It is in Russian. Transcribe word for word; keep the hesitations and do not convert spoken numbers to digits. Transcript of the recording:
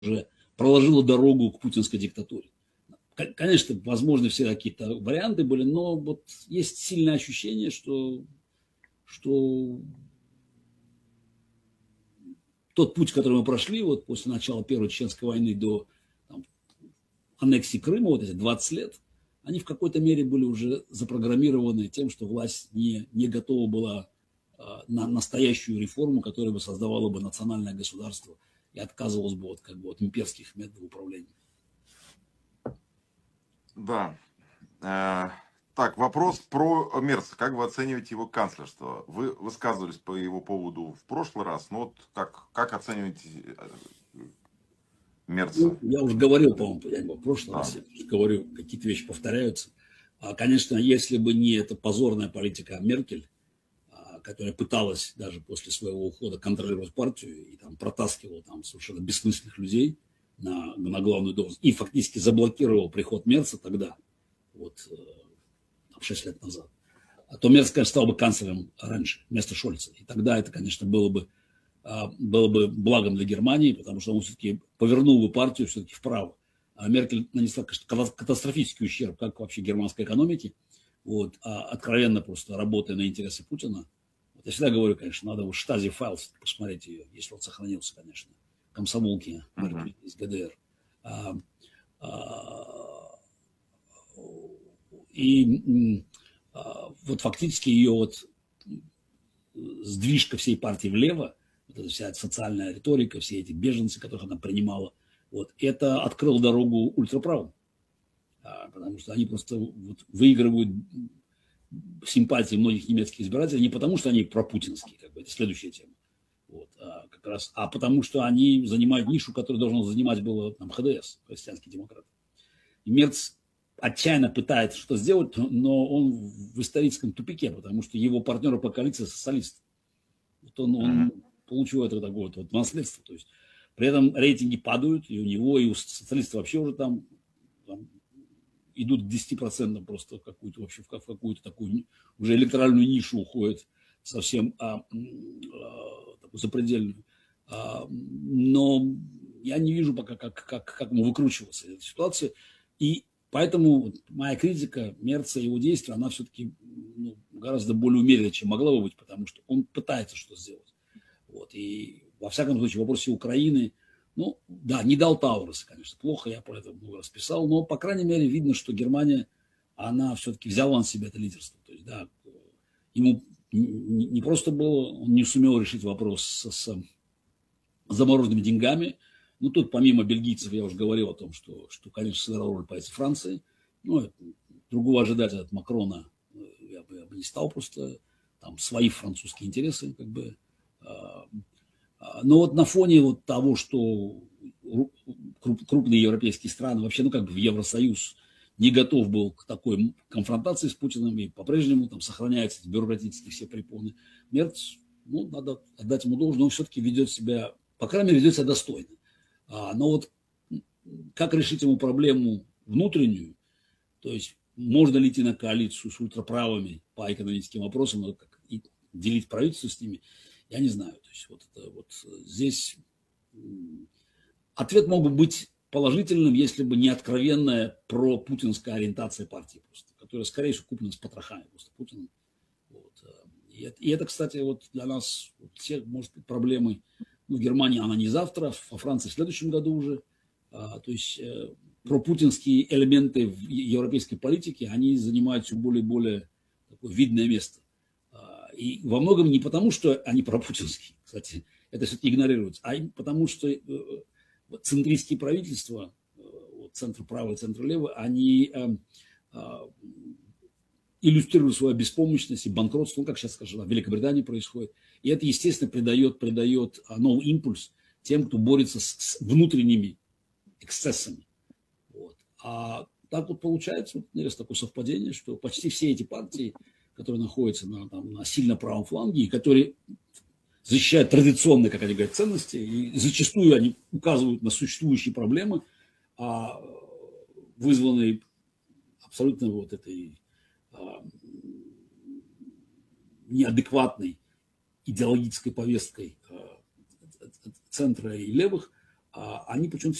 уже проложила дорогу к путинской диктатуре. Конечно, возможно, все какие-то варианты были, но вот есть сильное ощущение, что, что тот путь, который мы прошли вот после начала Первой Чеченской войны до там, аннексии Крыма, вот эти двадцать лет, они в какой-то мере были уже запрограммированы тем, что власть не, не готова была а, на настоящую реформу, которая бы создавала бы национальное государство и отказывалась бы от, как бы, от имперских методов управления. Да. Так, вопрос про Мерца. Как вы оцениваете его канцлерство? Вы высказывались по его поводу в прошлый раз, но вот как, как оцениваете Мерца? Ну, я уже говорил, по-моему, в прошлый да. раз, я уже говорю, какие-то вещи повторяются. А, конечно, если бы не эта позорная политика Меркель, которая пыталась даже после своего ухода контролировать партию и там протаскивала там совершенно бессмысленных людей на, на главную должность и фактически заблокировал приход Мерца тогда, вот шесть лет назад, а то Мерц, конечно, стал бы канцлером раньше, вместо Шольца. И тогда это, конечно, было бы, было бы благом для Германии, потому что он все-таки повернул бы партию все-таки вправо. А Меркель нанесла, конечно, катастрофический ущерб как вообще германской экономике, вот, а откровенно просто работая на интересы Путина. Вот я всегда говорю, конечно, надо вот Штази Файлс посмотреть ее, если он сохранился, конечно, комсомолки Меркель из ГДР. А, а, И а, вот фактически ее вот сдвижка всей партии влево, вот эта вся социальная риторика, все эти беженцы, которых она принимала, вот, это открыло дорогу ультраправым. А, потому что они просто вот выигрывают симпатии многих немецких избирателей не потому, что они пропутинские, как бы, это следующая тема, вот, а, как раз, а потому что они занимают нишу, которую должен занимать было там, ХДС, христианский демократ. И Мерц отчаянно пытается что сделать, но он в историческом тупике, потому что его партнеры по коалиции социалисты. Вот он, он получил это такое вот, вот наследство. То есть, при этом рейтинги падают, и у него, и у социалистов вообще уже там, там идут к десяти процентам просто в какую-то, вообще, в какую-то такую уже электоральную нишу уходит совсем а, а, такую запредельную. А, но я не вижу пока, как, как, как ему выкручиваться из этой ситуации. И поэтому моя критика Мерца и его действия, она все-таки ну, гораздо более умеренная, чем могла бы быть, потому что он пытается что сделать. Вот. И во всяком случае в вопросе Украины, ну да, не дал Таурус, конечно, плохо, я про это много раз писал, но по крайней мере видно, что Германия, она все-таки взяла на себя это лидерство. То есть, да, ему не просто было, он не сумел решить вопрос с, с замороженными деньгами. Ну, тут помимо бельгийцев, я уже говорил о том, что, что конечно, сыграл роль позиции Франции. Ну, другого ожидать от Макрона я бы, я бы не стал, просто там свои французские интересы, как бы. Но вот на фоне вот того, что крупные европейские страны, вообще, ну, как бы в Евросоюз не готов был к такой конфронтации с Путиным, и по-прежнему там сохраняются бюрократические все препоны. Мерц, ну, надо отдать ему должное, он все-таки ведет себя, по крайней мере, ведет себя достойно. Но вот как решить ему проблему внутреннюю, то есть можно ли идти на коалицию с ультраправыми по экономическим вопросам, но как, и делить правительство с ними, я не знаю. То есть вот, это, вот здесь ответ мог бы быть положительным, если бы не откровенная пропутинская ориентация партии, просто, которая, скорее всего, куплена с потрохами просто Путиным. Вот. И, это, и это, кстати, вот для нас вот, всех может быть проблемой. Ну, в Германии она не завтра, во Франции в следующем году уже. А, то есть э, пропутинские элементы в европейской политике, они занимают все более и более такое видное место. А, и во многом не потому, что они пропутинские, кстати, это все-таки игнорируется, а потому что э, центристские правительства, э, центр правый, центр левый, они э, э, иллюстрируют свою беспомощность и банкротство, ну, как сейчас, скажем, в Великобритании происходит. И это, естественно, придает, придает новый импульс тем, кто борется с, с внутренними эксцессами. Вот. А так вот получается, вот, такое совпадение, что почти все эти партии, которые находятся на, там, на сильно правом фланге, и которые защищают традиционные, как они говорят, ценности, и зачастую они указывают на существующие проблемы, а, вызванные абсолютно вот этой а, неадекватной идеологической повесткой центра и левых, а они почему-то